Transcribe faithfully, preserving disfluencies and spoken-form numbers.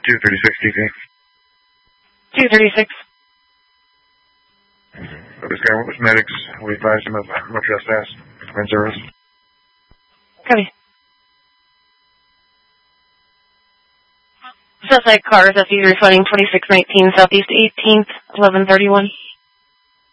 two thirty-six T P. two thirty-six. So this guy went with medics. We advised him of no trespass and service. Copy. Suspect car is S U reflecting twenty-six nineteen Southeast eighteenth, eleven thirty-one.